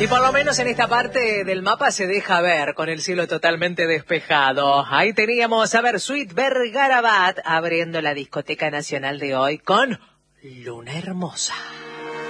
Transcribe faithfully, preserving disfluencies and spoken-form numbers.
Y por lo menos en esta parte del mapa se deja ver con el cielo totalmente despejado. Ahí teníamos, a ver, Sweet Bergarabat abriendo la discoteca nacional de hoy con Luna Hermosa.